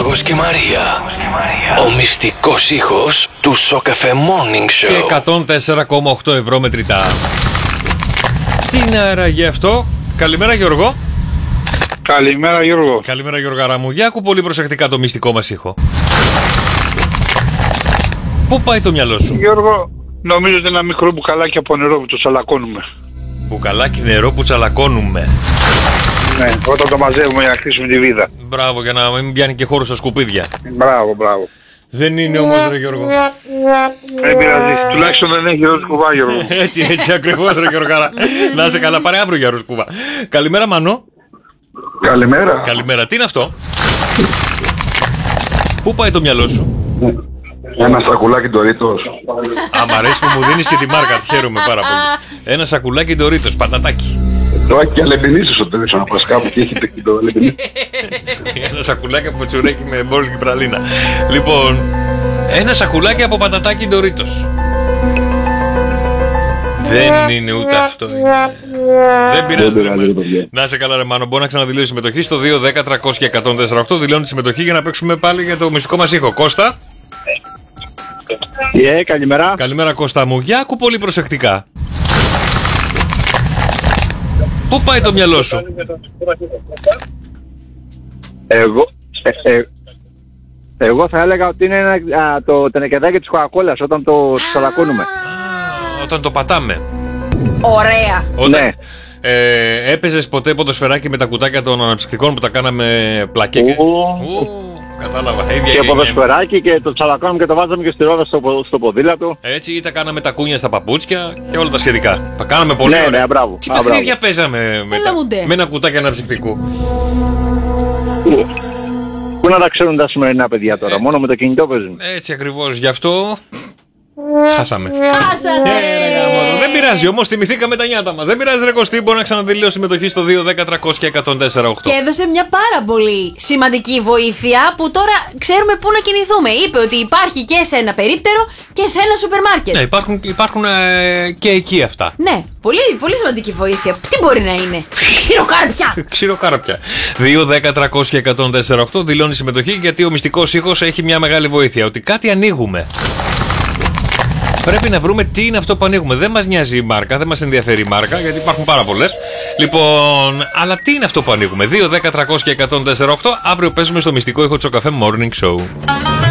Γιώργος και Μαρία. Ο μυστικός ήχος του Σοκαφέ Morning Show. Και 104,8 ευρώ μετρητά. Τι είναι άραγε αυτό? Καλημέρα Γιώργο. Καλημέρα Γιώργο. Καλημέρα Γιώργαρα μου. Για άκου πολύ προσεκτικά το μυστικό μας ήχο. Πού πάει το μυαλό σου? Γιώργο, νομίζω ότι ένα μικρό μπουκαλάκι από νερό που το τσαλακώνουμε. Μπουκαλάκι νερό που τσαλακώνουμε. Ναι, όταν το μαζεύουμε για να χτίσουμε τη βίδα. Μπράβο, για να μην πιάνει και χώρο στα σκουπίδια. Μπράβο, μπράβο. Δεν είναι όμως ρε Γιώργο. Δεν πειράζει, τουλάχιστον δεν έχει ροσκουβά Γιώργο. Έτσι ακριβώς ρε Γιώργαρα. Να είσαι καλά, πάρε αύριο για ροσκούβα. Καλημέρα Μανώ. Καλημέρα. Καλημέρα, τι είναι αυτό? Πού πάει το μυαλό σου? Ένα σακουλάκι Ντορίτος. Μ' αρέσει που μου δίνεις και τη μάρκα, χαίρομαι πάρα πολύ. Ένα σακουλάκι Ντορίτος, πατατάκι. Το έχει και αλεπινίσει στο τέλος να πας κάπου και έχει το αλεπινίσει. Ένα σακουλάκι από τσουρέκι με μπόλικη πραλίνα. Λοιπόν, ένα σακουλάκι από πατατάκι Ντορίτος. Δεν είναι ούτε αυτό. Δεν πειράζει. Να σε καλά ρε Μάνο, μπορεί να ξαναδηλώσει συμμετοχή στο 2-10-300-1048. Δηλώνει τη συμμετοχή για να παίξουμε πάλι για το μυστικό μας ήχο. Κώστα. Καλημέρα. Καλημέρα Κώστα μου. Για άκου πολύ προσεκτικά. Πού πάει το μυαλό σου? Εγώ θα έλεγα ότι είναι το τενεκεδάκι της Coca-Cola όταν το τσαλακώνουμε. Όταν το πατάμε. Ωραία. Ναι. Έπαιζες ποτέ ποδοσφαιράκι με τα κουτάκια των αναψυκτικών που τα κάναμε πλακέ? Κατάλαβα. Και ποδοσφαιράκι και το τσαλακώναμε και το βάζαμε και στη ρόδα στο ποδήλατο. Έτσι, ή τα κάναμε τα κούνια στα παπούτσια και όλα τα σχετικά. Τα κάναμε πολύ ωραία. Ναι, μπράβο. Τι παιχνίδια παίζαμε με ένα κουτάκι αναψυκτικού? Πού να τα ξέρουν τα σημερινά παιδιά τώρα, μόνο με το κινητό παίζουν. Έτσι ακριβώς, γι' αυτό χάσαμε. Χάσατε! Δεν πειράζει, όμως θυμηθήκαμε τα νιάτα μας. Δεν πειράζει ρε Κωστή, μπορεί να ξαναδηλώσει συμμετοχή στο 2-10-300-1048. Και έδωσε μια πάρα πολύ σημαντική βοήθεια που τώρα ξέρουμε πού να κινηθούμε. Είπε ότι υπάρχει και σε ένα περίπτερο και σε ένα σούπερ μάρκετ. Ναι, υπάρχουν και εκεί αυτά. Ναι, πολύ, πολύ σημαντική βοήθεια. Τι μπορεί να είναι? Ξηροκάρπια! Ξηροκάρπια. 2-10-300-1048 δηλώνει συμμετοχή γιατί ο μυστικός ήχος έχει μια μεγάλη βοήθεια. Ότι κάτι ανοίγουμε. Πρέπει να βρούμε τι είναι αυτό που ανοίγουμε. Δεν μας νοιάζει η μάρκα, δεν μας ενδιαφέρει η μάρκα, γιατί υπάρχουν πάρα πολλές. Λοιπόν, αλλά τι είναι αυτό που ανοίγουμε? 2-10-300-1048. Αύριο παίζουμε στο μυστικό ήχο του Σοκαφέ Morning Show.